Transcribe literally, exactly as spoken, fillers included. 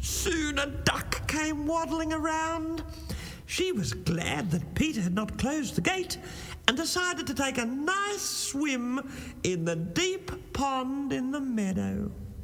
Soon a duck came waddling around. She was glad that Peter had not closed the gate and decided to take a nice swim in the deep pond in the meadow.